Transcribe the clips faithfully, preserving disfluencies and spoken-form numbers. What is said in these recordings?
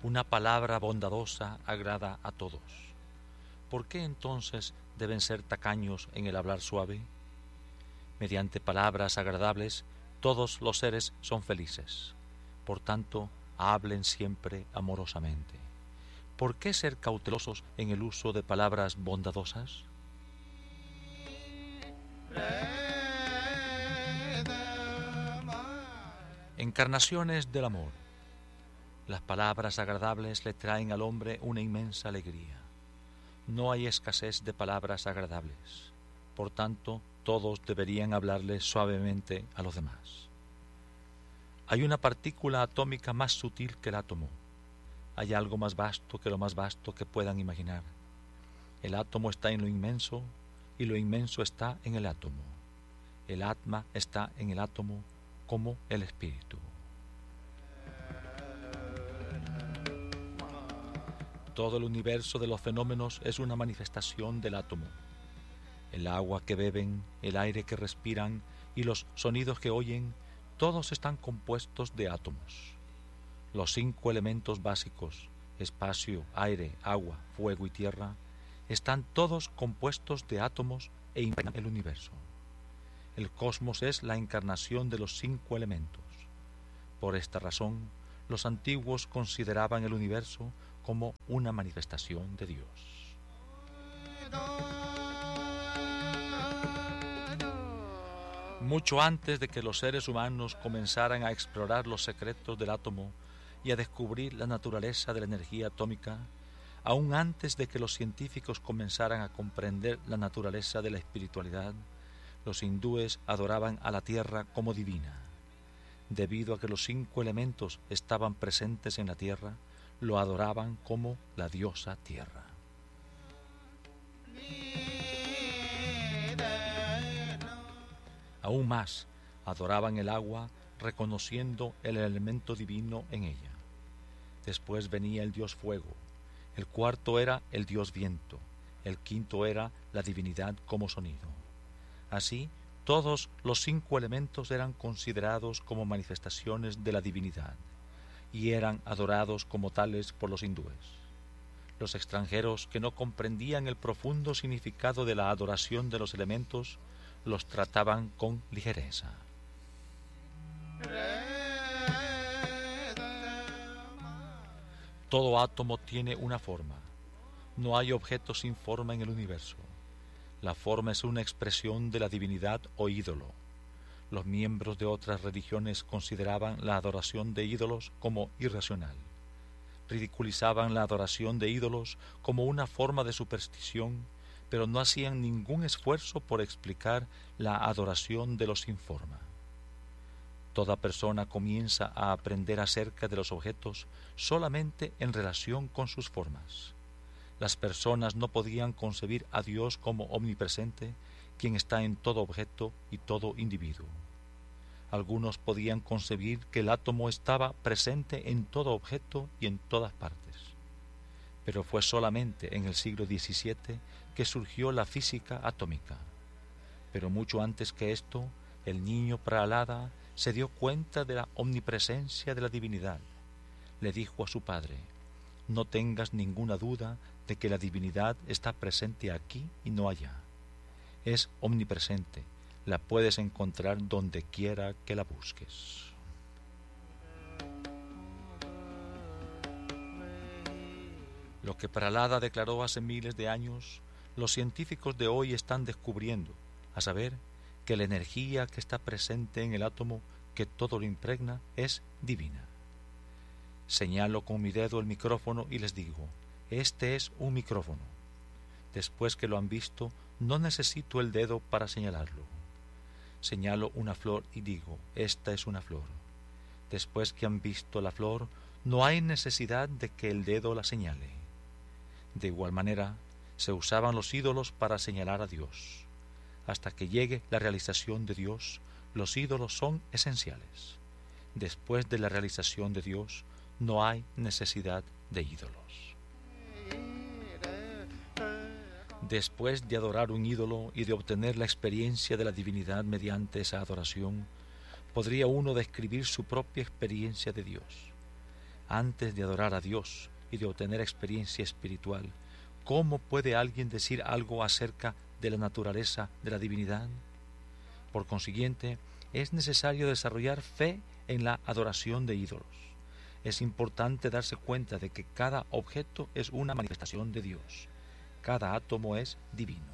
Una palabra bondadosa agrada a todos. ¿Por qué entonces deben ser tacaños en el hablar suave? Mediante palabras agradables, todos los seres son felices. Por tanto, hablen siempre amorosamente. ¿Por qué ser cautelosos en el uso de palabras bondadosas? Encarnaciones del amor. Las palabras agradables le traen al hombre una inmensa alegría. No hay escasez de palabras agradables. Por tanto, todos deberían hablarle suavemente a los demás. Hay una partícula atómica más sutil que el átomo. Hay algo más vasto que lo más vasto que puedan imaginar. El átomo está en lo inmenso y lo inmenso está en el átomo. El atma está en el átomo como el espíritu. Todo el universo de los fenómenos es una manifestación del átomo. El agua que beben, el aire que respiran y los sonidos que oyen, todos están compuestos de átomos. Los cinco elementos básicos, espacio, aire, agua, fuego y tierra, están todos compuestos de átomos e impregnan el universo. El cosmos es la encarnación de los cinco elementos. Por esta razón, los antiguos consideraban el universo como una manifestación de Dios. Mucho antes de que los seres humanos comenzaran a explorar los secretos del átomo y a descubrir la naturaleza de la energía atómica, aún antes de que los científicos comenzaran a comprender la naturaleza de la espiritualidad, los hindúes adoraban a la tierra como divina. Debido a que los cinco elementos estaban presentes en la tierra, lo adoraban como la diosa tierra. Aún más, adoraban el agua reconociendo el elemento divino en ella. Después venía el dios fuego, el cuarto era el dios viento, el quinto era la divinidad como sonido. Así, todos los cinco elementos eran considerados como manifestaciones de la divinidad y eran adorados como tales por los hindúes. Los extranjeros que no comprendían el profundo significado de la adoración de los elementos los trataban con ligereza. Todo átomo tiene una forma. No hay objeto sin forma en el universo. La forma es una expresión de la divinidad o ídolo. Los miembros de otras religiones consideraban la adoración de ídolos como irracional. Ridiculizaban la adoración de ídolos como una forma de superstición, pero no hacían ningún esfuerzo por explicar la adoración de los sin forma. Toda persona comienza a aprender acerca de los objetos solamente en relación con sus formas. Las personas no podían concebir a Dios como omnipresente, quien está en todo objeto y todo individuo. Algunos podían concebir que el átomo estaba presente en todo objeto y en todas partes. Pero fue solamente en el siglo diecisiete que surgió la física atómica. Pero mucho antes que esto, el niño Prahalada se dio cuenta de la omnipresencia de la divinidad. Le dijo a su padre: no tengas ninguna duda de que la divinidad está presente aquí y no allá. Es omnipresente, la puedes encontrar donde quiera que la busques. Lo que Prahalada declaró hace miles de años, los científicos de hoy están descubriendo, a saber, que la energía que está presente en el átomo que todo lo impregna es divina. Señalo con mi dedo el micrófono y les digo: este es un micrófono. Después que lo han visto, no necesito el dedo para señalarlo. Señalo una flor y digo: esta es una flor. Después que han visto la flor, no hay necesidad de que el dedo la señale. De igual manera, se usaban los ídolos para señalar a Dios. Hasta que llegue la realización de Dios, los ídolos son esenciales. Después de la realización de Dios, no hay necesidad de ídolos. Después de adorar un ídolo y de obtener la experiencia de la divinidad mediante esa adoración, podría uno describir su propia experiencia de Dios. Antes de adorar a Dios y de obtener experiencia espiritual, ¿cómo puede alguien decir algo acerca de la naturaleza de la divinidad? Por consiguiente, es necesario desarrollar fe en la adoración de ídolos. Es importante darse cuenta de que cada objeto es una manifestación de Dios. Cada átomo es divino.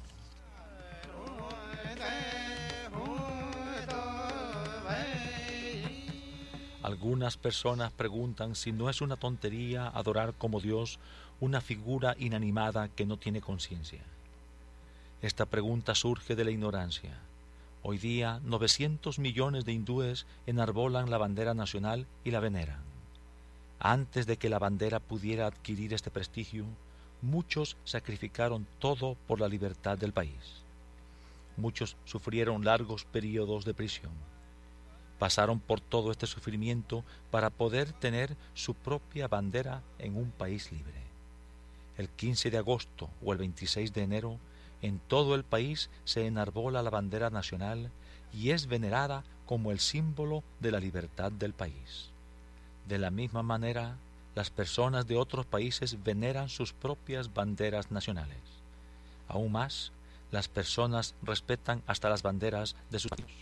Algunas personas preguntan si no es una tontería adorar como Dios una figura inanimada que no tiene conciencia. Esta pregunta surge de la ignorancia. Hoy día, novecientos millones de hindúes enarbolan la bandera nacional y la veneran. Antes de que la bandera pudiera adquirir este prestigio, muchos sacrificaron todo por la libertad del país. Muchos sufrieron largos períodos de prisión. Pasaron por todo este sufrimiento para poder tener su propia bandera en un país libre. El quince de agosto o el veintiséis de enero, en todo el país se enarbola la bandera nacional y es venerada como el símbolo de la libertad del país. De la misma manera, las personas de otros países veneran sus propias banderas nacionales. Aún más, las personas respetan hasta las banderas de sus países.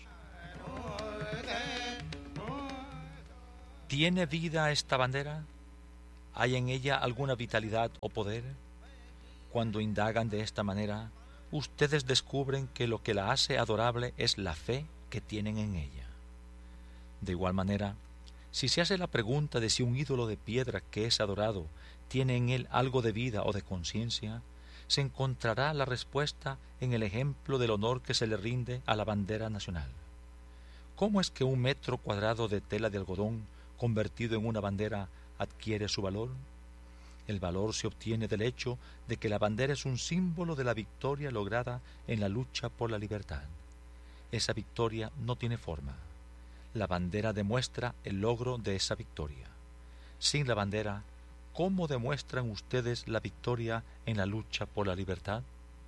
¿Tiene vida esta bandera? ¿Hay en ella alguna vitalidad o poder? Cuando indagan de esta manera, ustedes descubren que lo que la hace adorable es la fe que tienen en ella. De igual manera, si se hace la pregunta de si un ídolo de piedra que es adorado tiene en él algo de vida o de conciencia, se encontrará la respuesta en el ejemplo del honor que se le rinde a la bandera nacional. ¿Cómo es que un metro cuadrado de tela de algodón convertido en una bandera adquiere su valor? El valor se obtiene del hecho de que la bandera es un símbolo de la victoria lograda en la lucha por la libertad. Esa victoria no tiene forma. La bandera demuestra el logro de esa victoria. Sin la bandera, ¿cómo demuestran ustedes la victoria en la lucha por la libertad?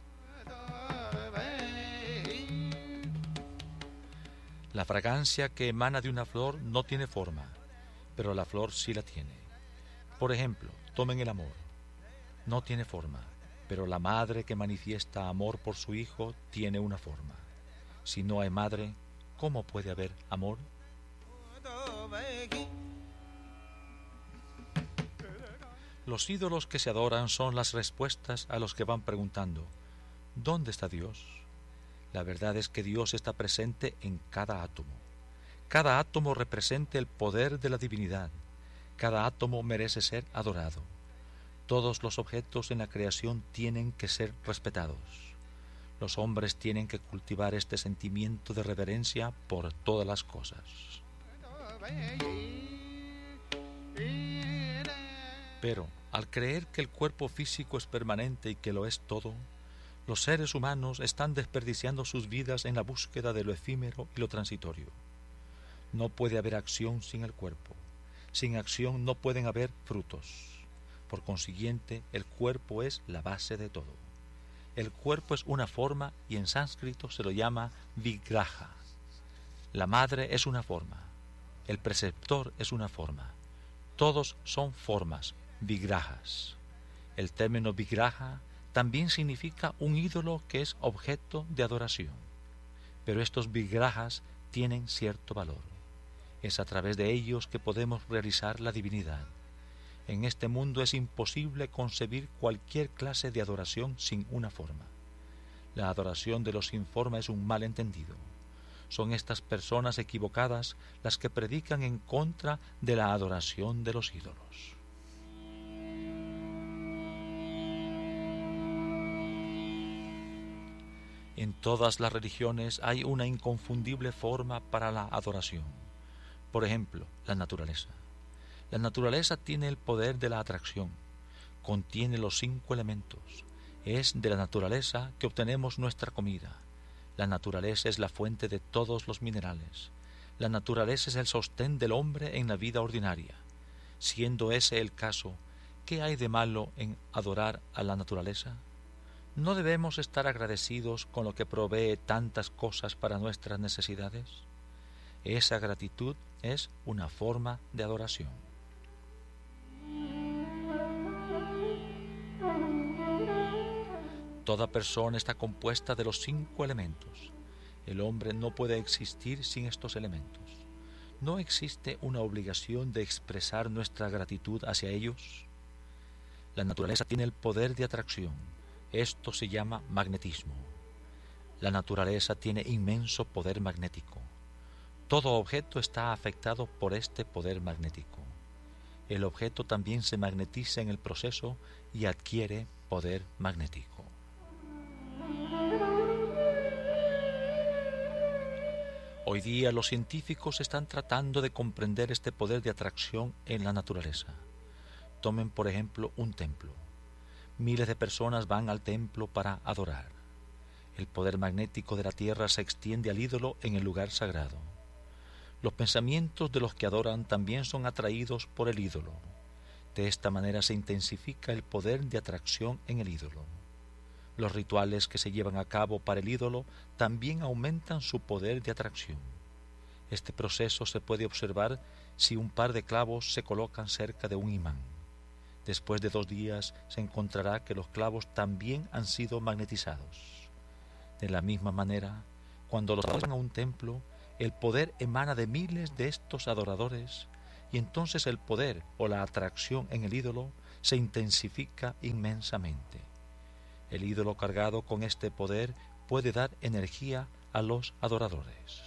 La fragancia que emana de una flor no tiene forma, pero la flor sí la tiene. Por ejemplo, tomen el amor. No tiene forma, pero la madre que manifiesta amor por su hijo tiene una forma. Si no hay madre, ¿cómo puede haber amor? Los ídolos que se adoran son las respuestas a los que van preguntando, ¿dónde está Dios? La verdad es que Dios está presente en cada átomo. Cada átomo representa el poder de la divinidad. Cada átomo merece ser adorado. Todos los objetos en la creación tienen que ser respetados. Los hombres tienen que cultivar este sentimiento de reverencia por todas las cosas. Pero, al creer que el cuerpo físico es permanente y que lo es todo, los seres humanos están desperdiciando sus vidas en la búsqueda de lo efímero y lo transitorio. No puede haber acción sin el cuerpo. Sin acción no pueden haber frutos. Por consiguiente, el cuerpo es la base de todo. El cuerpo es una forma y en sánscrito se lo llama vigraha. La madre es una forma. El preceptor es una forma. Todos son formas, vigrahas. El término vigraha también significa un ídolo que es objeto de adoración. Pero estos vigrahas tienen cierto valor. Es a través de ellos que podemos realizar la divinidad. En este mundo es imposible concebir cualquier clase de adoración sin una forma. La adoración de los sin forma es un malentendido. Son estas personas equivocadas las que predican en contra de la adoración de los ídolos. En todas las religiones hay una inconfundible forma para la adoración. Por ejemplo, la naturaleza. La naturaleza tiene el poder de la atracción, contiene los cinco elementos. Es de la naturaleza que obtenemos nuestra comida. La naturaleza es la fuente de todos los minerales. La naturaleza es el sostén del hombre en la vida ordinaria. Siendo ese el caso, ¿qué hay de malo en adorar a la naturaleza? ¿No debemos estar agradecidos con lo que provee tantas cosas para nuestras necesidades? Esa gratitud es una forma de adoración. Toda persona está compuesta de los cinco elementos. El hombre no puede existir sin estos elementos. ¿No existe una obligación de expresar nuestra gratitud hacia ellos? La naturaleza tiene el poder de atracción. Esto se llama magnetismo. La naturaleza tiene inmenso poder magnético. Todo objeto está afectado por este poder magnético. El objeto también se magnetiza en el proceso y adquiere poder magnético. Hoy día los científicos están tratando de comprender este poder de atracción en la naturaleza. Tomen por ejemplo un templo. Miles de personas van al templo para adorar. El poder magnético de la tierra se extiende al ídolo en el lugar sagrado. Los pensamientos de los que adoran también son atraídos por el ídolo. De esta manera se intensifica el poder de atracción en el ídolo. Los rituales que se llevan a cabo para el ídolo también aumentan su poder de atracción. Este proceso se puede observar si un par de clavos se colocan cerca de un imán. Después de dos días se encontrará que los clavos también han sido magnetizados. De la misma manera, cuando los adoran a un templo, el poder emana de miles de estos adoradores y entonces el poder o la atracción en el ídolo se intensifica inmensamente. El ídolo cargado con este poder puede dar energía a los adoradores.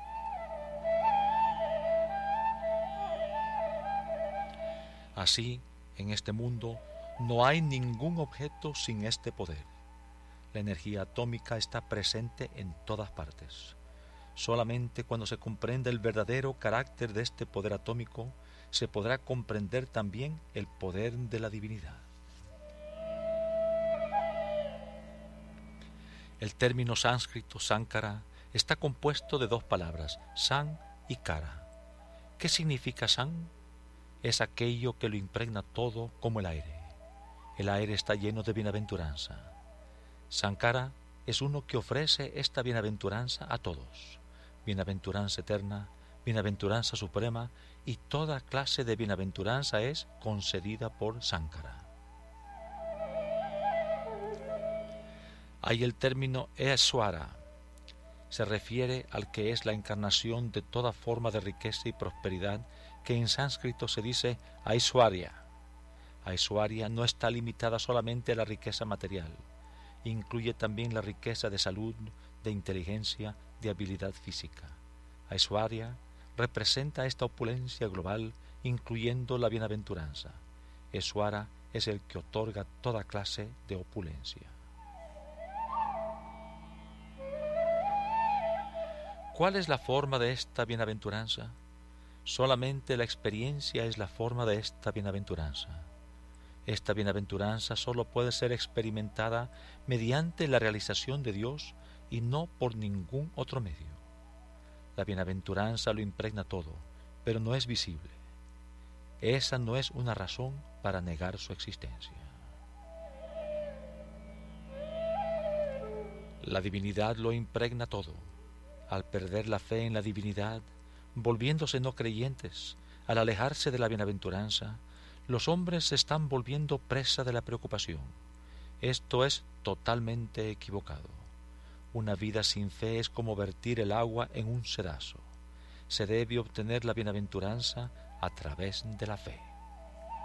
Así, en este mundo no hay ningún objeto sin este poder. La energía atómica está presente en todas partes. Solamente cuando se comprende el verdadero carácter de este poder atómico, se podrá comprender también el poder de la divinidad. El término sánscrito Sankara está compuesto de dos palabras, san y kara. ¿Qué significa san? Es aquello que lo impregna todo como el aire. El aire está lleno de bienaventuranza. Sankara es uno que ofrece esta bienaventuranza a todos. Bienaventuranza eterna, bienaventuranza suprema y toda clase de bienaventuranza es concedida por Sankara. Hay el término Aishwarya. Se refiere al que es la encarnación de toda forma de riqueza y prosperidad, que en sánscrito se dice Aishwarya. Aishwarya no está limitada solamente a la riqueza material. Incluye también la riqueza de salud, de inteligencia, de habilidad física. Aishwarya representa esta opulencia global, incluyendo la bienaventuranza. Aishwarya es el que otorga toda clase de opulencia. ¿Cuál es la forma de esta bienaventuranza? Solamente la experiencia es la forma de esta bienaventuranza. Esta bienaventuranza solo puede ser experimentada mediante la realización de Dios y no por ningún otro medio. La bienaventuranza lo impregna todo, pero no es visible. Esa no es una razón para negar su existencia. La divinidad lo impregna todo. Al perder la fe en la divinidad, volviéndose no creyentes, al alejarse de la bienaventuranza, los hombres se están volviendo presa de la preocupación. Esto es totalmente equivocado. Una vida sin fe es como vertir el agua en un sedazo. Se debe obtener la bienaventuranza a través de la fe.